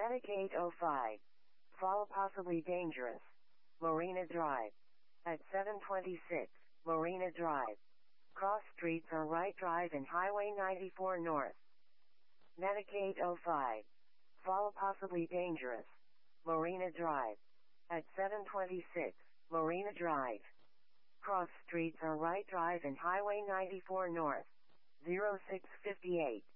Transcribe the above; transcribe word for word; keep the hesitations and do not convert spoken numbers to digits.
Medic eight oh five. Fall possibly dangerous. Lorena Drive. At seven twenty-six, Lorena Drive. Cross streets are Wright Drive and Highway ninety-four North. Medic eight oh five. Fall possibly dangerous. Lorena Drive. At seven twenty-six, Lorena Drive. Cross streets are Wright Drive and Highway ninety-four North. zero six five eight.